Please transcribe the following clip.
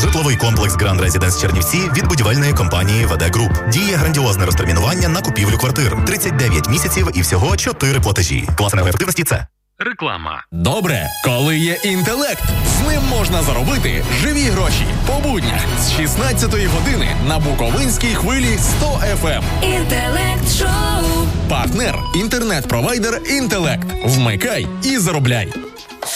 Житловий комплекс Grand Residence Чернівці від будівельної компанії ВД Груп. Діє грандіозне розтермінування на купівлю квартир. 39 місяців і всього 4 платежі. Клас енергоефективності це. Реклама. Добре, коли є інтелект. З ним можна заробити живі гроші. По буднях з 16-ї години на Буковинській хвилі 100 FM. Інтелект шоу. Партнер – інтернет-провайдер «Інтелект». Вмикай і заробляй.